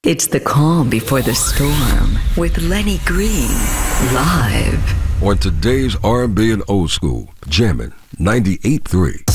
It's the calm before the storm with Lenny Green, live. On today's R&B and old school, jamming 98.3.